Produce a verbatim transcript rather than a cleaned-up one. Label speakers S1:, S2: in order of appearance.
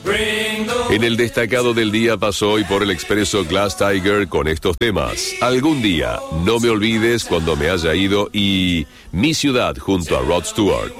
S1: En el destacado del día pasó hoy por el expreso Glass Tiger con estos temas: Algún día, No me olvides cuando me haya ido y Mi ciudad junto a Rod Stewart.